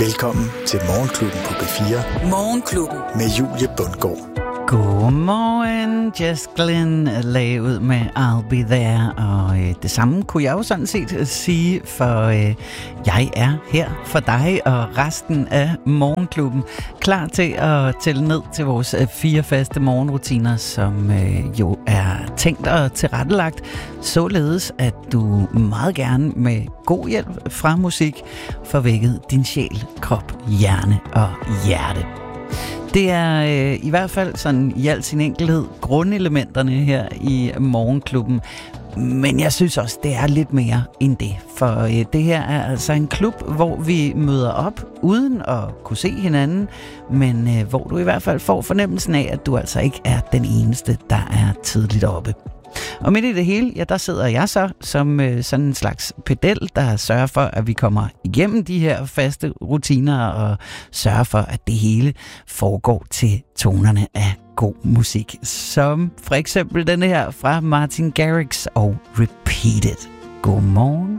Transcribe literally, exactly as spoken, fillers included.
Velkommen til Morgenklubben på B fire. Morgenklubben. Med Julie Bundgaard. Godmorgen, Jess Glynn lagde ud med I'll Be There, og øh, det samme kunne jeg jo sådan set sige, for øh, jeg er her for dig og resten af Morgenklubben, klar til at tælle ned til vores øh, fire faste morgenrutiner, som øh, jo er tænkt og tilrettelagt, således at du meget gerne med god hjælp fra musik får vækket din sjæl, krop, hjerne og hjerte. Det er øh, i hvert fald sådan i al sin enkelhed grundelementerne her i Morgenklubben. Men jeg synes også, det er lidt mere end det. For øh, det her er altså en klub, hvor vi møder op uden at kunne se hinanden. Men øh, hvor du i hvert fald får fornemmelsen af, at du altså ikke er den eneste, der er tidligt oppe. Og midt i det hele, ja, der sidder jeg så som øh, sådan en slags pedel, der sørger for, at vi kommer igennem de her faste rutiner og sørger for, at det hele foregår til tonerne af god musik. Som for eksempel denne her fra Martin Garrix og Repeat It. Godmorgen.